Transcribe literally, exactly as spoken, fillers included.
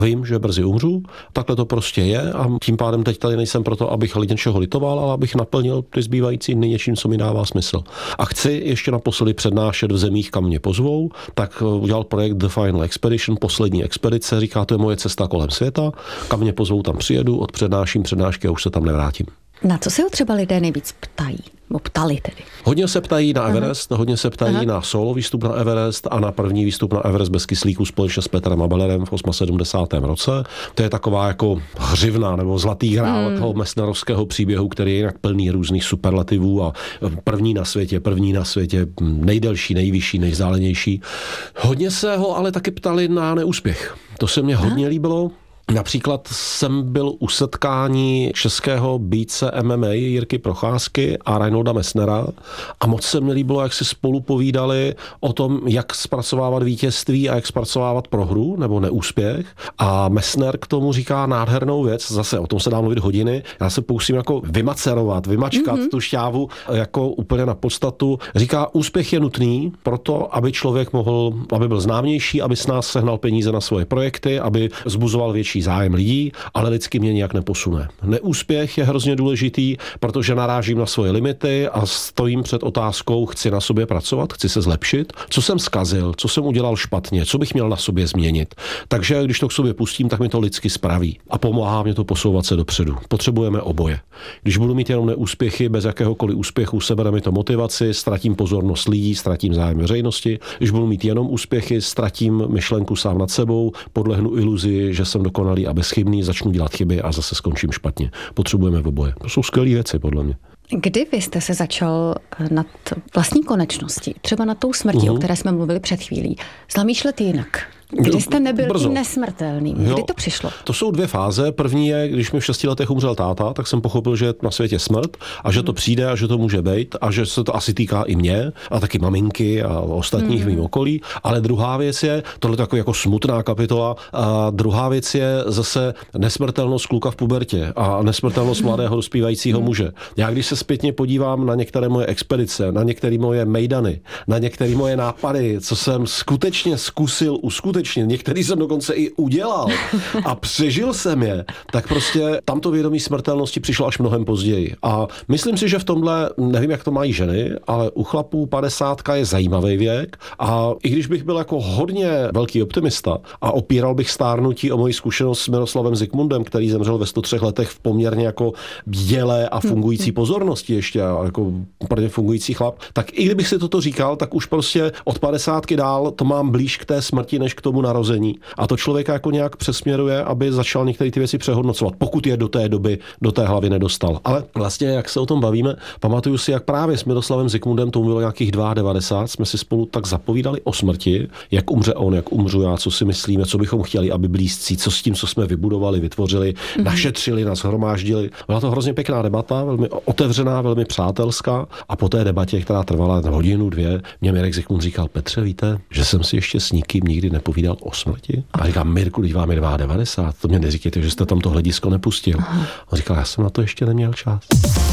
vím, že brzy umřu, takhle to prostě je a tím pádem teď tady nejsem proto, abych něčeho litoval, ale abych naplnil ty zbývající dny něčím, co mi dává smysl. A chci ještě naposledy přednášet v zemích, kam mě pozvou, tak udělal projekt The Final Expedition, poslední expedice, říká, to je moje cesta kolem světa, kam mě pozvou, tam přijedu, odpřednáším přednášky a už se tam nevrátím. Na co se ho třeba lidé nejvíc ptají? Nebo ptali tedy? Hodně se ptají na Everest, Aha. hodně se ptají Aha. na solo výstup na Everest a na první výstup na Everest bez kyslíku společně s Petrem Abelerem v sedmdesátém osmém roce. To je taková jako hřivna nebo zlatý grál hmm. toho messnerovského příběhu, který je jinak plný různých superlativů a první na světě, první na světě, nejdelší, nejvyšší, nejvzdálenější. Hodně se ho ale taky ptali na neúspěch. To se mně hodně Aha. líbilo. Například jsem byl u setkání českého bíjce M M A Jirky Procházky a Reinholda Messnera a moc se mi líbilo, jak si spolu povídali o tom, jak zpracovávat vítězství a jak zpracovávat prohru nebo neúspěch. A Messner k tomu říká nádhernou věc, zase o tom se dá mluvit hodiny, já se pokusím jako vymacerovat, vymačkat mm-hmm. tu šťávu jako úplně na podstatu. Říká, úspěch je nutný proto, aby člověk mohl, aby byl známější, aby s nás sehnal peníze na svoje projekty, aby zbuzoval větší zájem lidí, ale lidsky mě nijak neposune. Neúspěch je hrozně důležitý, protože narážím na svoje limity a stojím před otázkou, chci na sobě pracovat, chci se zlepšit, co jsem zkazil, co jsem udělal špatně, co bych měl na sobě změnit. Takže když to k sobě pustím, tak mi to lidsky spraví a pomáhá mě to posouvat se dopředu. Potřebujeme oboje. Když budu mít jenom neúspěchy, bez jakéhokoliv úspěchu, sebere mi to motivaci, ztratím pozornost lidí, ztratím zájem veřejnosti. Když budu mít jenom úspěchy, ztratím myšlenku sám nad sebou, podlehnu iluzi, že jsem dokonalý a bezchybný, začnu dělat chyby a zase skončím špatně. Potřebujeme v oboje. To jsou skvělé věci, podle mě. Kdy vy jste se začal nad vlastní konečností, třeba nad tou smrtí, uh-huh. o které jsme mluvili před chvílí, zamýšlet jinak? Kdy jste nebyl Brzo. tím nesmrtelným? Kdy jo, to přišlo? To jsou dvě fáze. První je, když mi v šesti letech umřel táta, tak jsem pochopil, že je na světě smrt a že to přijde a že to může být a že se to asi týká i mě a taky maminky a ostatních mm. v mým okolí. Ale druhá věc je, tohle je taková jako smutná kapitola, a druhá věc je zase nesmrtelnost kluka v pubertě a nesmrtelnost mladého dospívajícího muže. Já když se zpětně podívám na některé moje expedice, na některé moje mejdany, na některé moje nápady, co jsem skutečně zkusil uskutečnit, některý jsem dokonce i udělal a přežil jsem je, tak prostě tamto vědomí smrtelnosti přišlo až mnohem později. A myslím si, že v tomhle, nevím, jak to mají ženy, ale u chlapů padesátka je zajímavý věk a i když bych byl jako hodně velký optimista a opíral bych stárnutí o moji zkušenost s Miroslavem Zikmundem, který zemřel ve sto třech letech v poměrně jako bdělé a fungující pozornosti ještě, jako úplně fungující chlap, tak i kdybych si toto říkal, tak už prostě od padesátky dál to mám blíž k té smrti, než k tomu narození. A to člověka jako nějak přesměruje, aby začal některé ty věci přehodnocovat, pokud je do té doby, do té hlavy nedostal. Ale vlastně, jak se o tom bavíme, pamatuju si, jak právě s Miroslavem Zikmundem, tomu bylo nějakých devadesát dva, jsme si spolu tak zapovídali o smrti, jak umře on, jak umřu já, co si myslíme, co bychom chtěli, aby blízcí, co s tím, co jsme vybudovali, vytvořili, mm-hmm. našetřili, nashromáždili. Byla to hrozně pěkná debata, velmi otevřená, velmi přátelská a po té debatě, která trvala hodinu, dvě, mě Mirek Zikmund říkal: Petře, víte, že jsem si ještě s nikým nikdy nepovídal o smrti? A říkám: Mirku, když vám je devadesát dva, to mě neříkejte, že jste tam to hledisko nepustil. A říkal: já jsem na to ještě neměl čas.